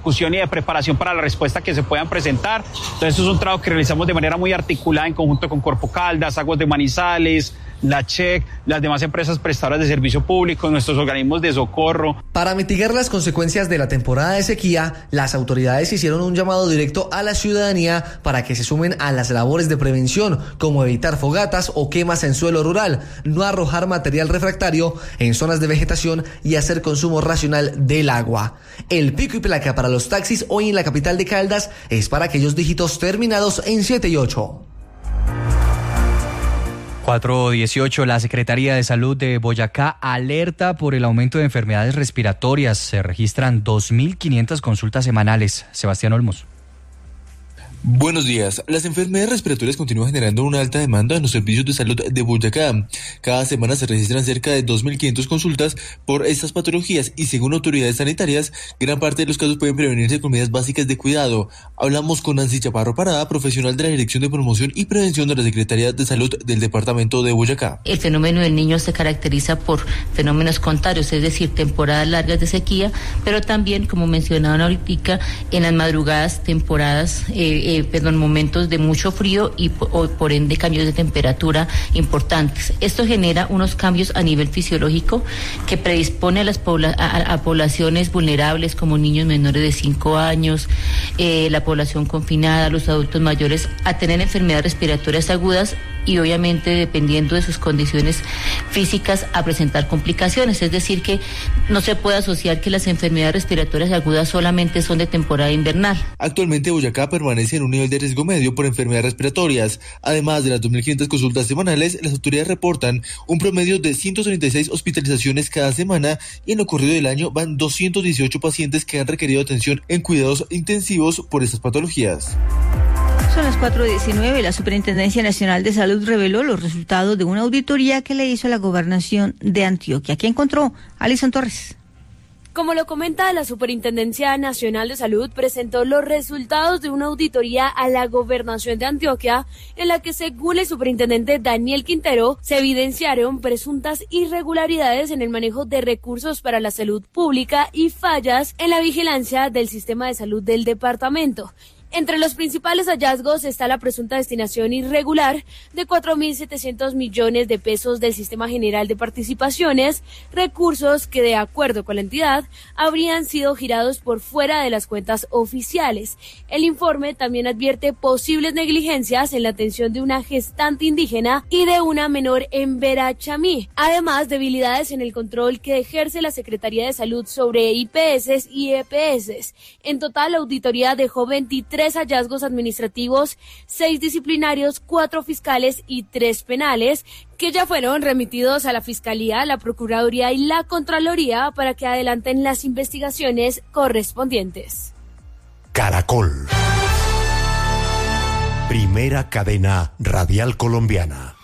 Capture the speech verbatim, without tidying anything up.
discusión y de preparación para la respuesta que se puedan presentar. Entonces, esto es un trabajo que realizamos de manera muy articulada en conjunto con Corpo Caldas, Aguas de Manizales, la C H E C, las demás empresas prestadoras de servicio público, nuestros organismos de socorro. Para mitigar las consecuencias de la temporada de sequía, las autoridades hicieron un llamado directo a la ciudadanía para que se sumen a las labores de prevención, como evitar fogatas o quemas en suelo rural, no arrojar material refractario en zonas de vegetación y hacer consumo racional del agua. El pico y placa para los taxis hoy en la capital de Caldas es para aquellos dígitos terminados en siete y ocho. cuatro dieciocho, la Secretaría de Salud de Boyacá alerta por el aumento de enfermedades respiratorias. Se registran dos mil quinientas consultas semanales. Sebastián Olmos. Buenos días. Las enfermedades respiratorias continúan generando una alta demanda en los servicios de salud de Boyacá. Cada semana se registran cerca de dos mil quinientas consultas por estas patologías y según autoridades sanitarias, gran parte de los casos pueden prevenirse con medidas básicas de cuidado. Hablamos con Nancy Chaparro Parada, profesional de la Dirección de Promoción y Prevención de la Secretaría de Salud del Departamento de Boyacá. El fenómeno del niño se caracteriza por fenómenos contrarios, es decir, temporadas largas de sequía, pero también, como mencionaban ahorita, en las madrugadas, temporadas, eh, eh, perdón, momentos de mucho frío y por, por ende cambios de temperatura importantes. Esto genera unos cambios a nivel fisiológico que predispone a las pobla- a, a poblaciones vulnerables como niños menores de cinco años, eh, la población confinada, los adultos mayores, a tener enfermedades respiratorias agudas y obviamente dependiendo de sus condiciones físicas a presentar complicaciones. Es decir, que no se puede asociar que las enfermedades respiratorias agudas solamente son de temporada invernal. Actualmente Boyacá permanece en un nivel de riesgo medio por enfermedades respiratorias. Además de las dos mil quinientas consultas semanales, las autoridades reportan un promedio de ciento treinta y seis hospitalizaciones cada semana y en lo corrido del año van doscientos dieciocho pacientes que han requerido atención en cuidados intensivos por estas patologías. Son las cuatro diecinueve. La Superintendencia Nacional de Salud reveló los resultados de una auditoría que le hizo a la Gobernación de Antioquia. ¿Qué encontró? Alison Torres. Como lo comenta la Superintendencia Nacional de Salud, presentó los resultados de una auditoría a la Gobernación de Antioquia, en la que, según el superintendente Daniel Quintero, se evidenciaron presuntas irregularidades en el manejo de recursos para la salud pública y fallas en la vigilancia del sistema de salud del departamento. Entre los principales hallazgos está la presunta destinación irregular de cuatro mil setecientos millones de pesos del Sistema General de Participaciones, recursos que, de acuerdo con la entidad, habrían sido girados por fuera de las cuentas oficiales. El informe también advierte posibles negligencias en la atención de una gestante indígena y de una menor en Verachamí. Además, debilidades en el control que ejerce la Secretaría de Salud sobre I P S y E P S. En total, la auditoría dejó veintitrés hallazgos administrativos, seis disciplinarios, cuatro fiscales y tres penales, que ya fueron remitidos a la Fiscalía, la Procuraduría y la Contraloría para que adelanten las investigaciones correspondientes. Caracol. Primera cadena radial colombiana.